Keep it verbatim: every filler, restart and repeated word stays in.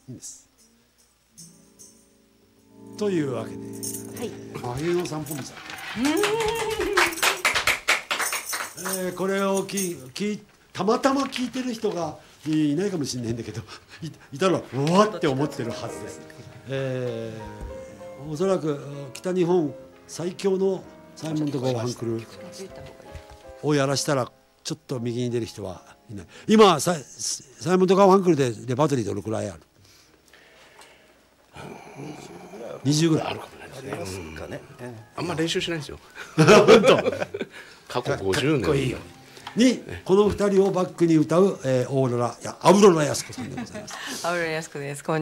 いいんです。というわけで、はい、真冬の散歩道だ。えー、これをききたまたま聞いてる人がいないかもしれないんだけど い, いたらうわって思ってるはずです。えー、おそらく北日本最強のサイモンド・ガーファンクルをやらしたらちょっと右に出る人はいない。今サイ、サイモンド・ガーファンクルでレパートリーどのくらいある？にじゅうぐらいあるかもしれないですね。あんま練習しないんですよ。過去ごじゅうねんかっこいいよにこのふたりをバックに歌う、えー、オーロラ、いやアウロラ靖子さんでございます。 アウロラ靖子です。